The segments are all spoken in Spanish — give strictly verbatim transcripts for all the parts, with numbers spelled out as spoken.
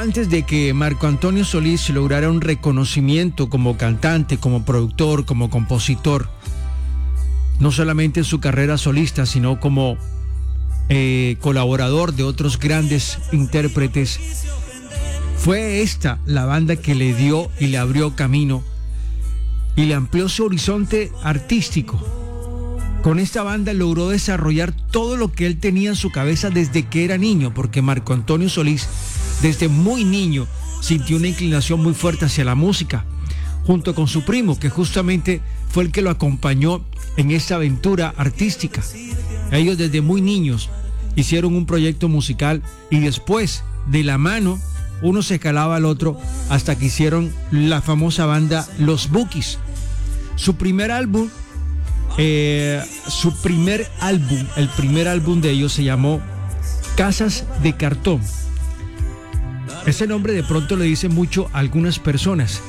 Antes de que Marco Antonio Solís lograra un reconocimiento como cantante, como productor, como compositor, no solamente en su carrera solista, sino como eh, colaborador de otros grandes intérpretes, fue esta la banda que le dio y le abrió camino y le amplió su horizonte artístico. Con esta banda logró desarrollar todo lo que él tenía en su cabeza desde que era niño, porque Marco Antonio Solís desde muy niño sintió una inclinación muy fuerte hacia la música, junto con su primo, que justamente fue el que lo acompañó en esta aventura artística. Ellos desde muy niños hicieron un proyecto musical y después, de la mano, uno se calaba al otro hasta que hicieron la famosa banda Los Bukis. Su primer álbum, eh, su primer álbum, el primer álbum de ellos se llamó Casas de Cartón. Ese nombre de pronto le dice mucho a algunas personas.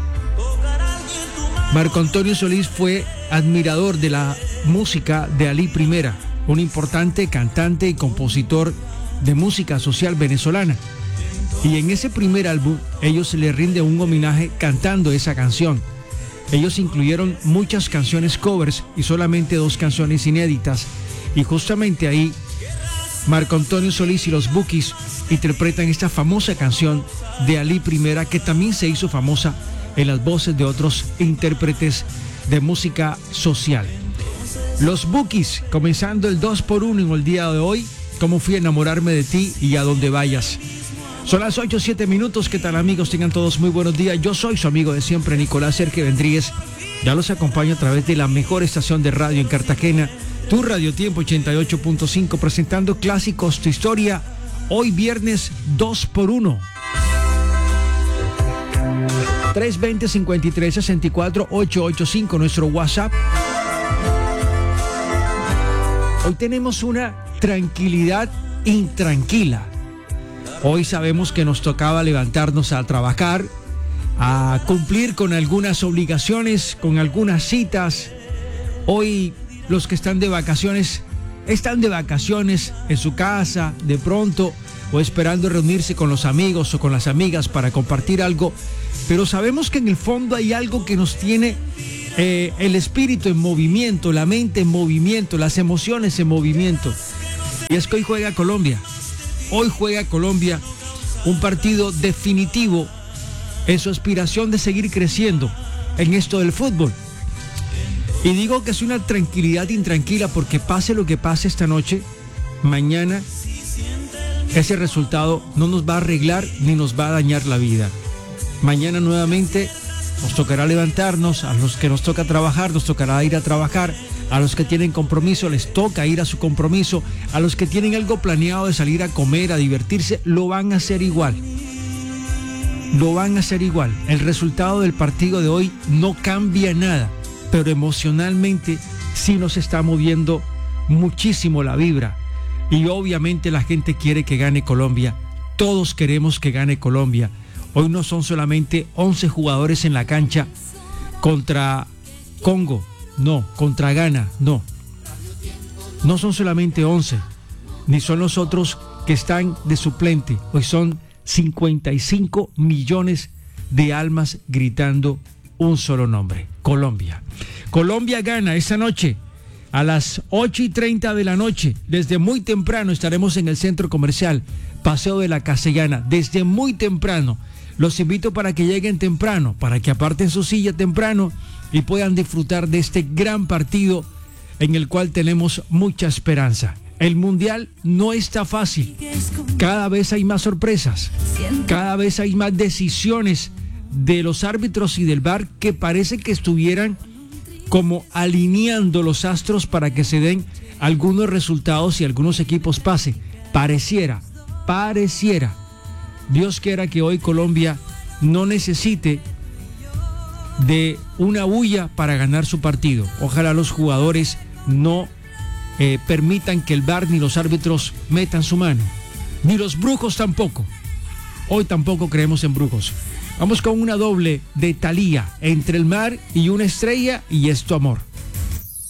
Marco Antonio Solís fue admirador de la música de Alí Primera, un importante cantante y compositor de música social venezolana. Y en ese primer álbum ellos le rinden un homenaje cantando esa canción. Ellos incluyeron muchas canciones covers y solamente dos canciones inéditas. Y justamente ahí Marco Antonio Solís y los Bukis interpretan esta famosa canción de Alí Primera, que también se hizo famosa en las voces de otros intérpretes de música social. Los Bukis, comenzando el dos por uno en el día de hoy, Cómo fui a enamorarme de ti y a donde vayas. Son las ocho, siete minutos. ¿Qué tal, amigos? Tengan todos muy buenos días. Yo soy su amigo de siempre, Nicolás Sergio Vendríguez. Ya los acompaño a través de la mejor estación de radio en Cartagena, tu Radio Tiempo ochenta y ocho punto cinco, presentando Clásicos, tu historia. Hoy viernes dos por uno. tres dos cero, cinco tres seis cuatro, ocho ocho cinco, nuestro WhatsApp. Hoy tenemos una tranquilidad intranquila. Hoy sabemos que nos tocaba levantarnos a trabajar, a cumplir con algunas obligaciones, con algunas citas. Hoy los que están de vacaciones, están de vacaciones en su casa, de pronto, o esperando reunirse con los amigos o con las amigas para compartir algo. Pero sabemos que en el fondo hay algo que nos tiene eh, el espíritu en movimiento, la mente en movimiento, las emociones en movimiento. Y es que hoy juega Colombia. Hoy juega Colombia un partido definitivo en su aspiración de seguir creciendo en esto del fútbol. Y digo que es una tranquilidad intranquila porque pase lo que pase esta noche, mañana ese resultado no nos va a arreglar ni nos va a dañar la vida. Mañana nuevamente nos tocará levantarnos, a los que nos toca trabajar, nos tocará ir a trabajar, a los que tienen compromiso les toca ir a su compromiso, a los que tienen algo planeado de salir a comer, a divertirse, lo van a hacer igual. Lo van a hacer igual. El resultado del partido de hoy no cambia nada, pero emocionalmente sí nos está moviendo muchísimo la vibra. Y obviamente la gente quiere que gane Colombia. Todos queremos que gane Colombia. Hoy no son solamente once jugadores en la cancha contra Congo, no, contra Ghana, no. No son solamente once, ni son los otros que están de suplente. Hoy son cincuenta y cinco millones de almas gritando un solo nombre: Colombia. Colombia gana esta noche a las ocho y treinta de la noche. Desde muy temprano estaremos en el centro comercial Paseo de la Castellana. Desde muy temprano. Los invito para que lleguen temprano, para que aparten su silla temprano y puedan disfrutar de este gran partido en el cual tenemos mucha esperanza. El mundial no está fácil. Cada vez hay más sorpresas. Cada vez hay más decisiones de los árbitros y del V A R que parece que estuvieran como alineando los astros para que se den algunos resultados y algunos equipos pasen. Pareciera, pareciera. Dios quiera que hoy Colombia no necesite de una bulla para ganar su partido. Ojalá los jugadores no eh, permitan que el V A R ni los árbitros metan su mano. Ni los brujos tampoco. Hoy tampoco creemos en brujos. Vamos con una doble de Thalía, Entre el mar y una estrella, y Es tu amor.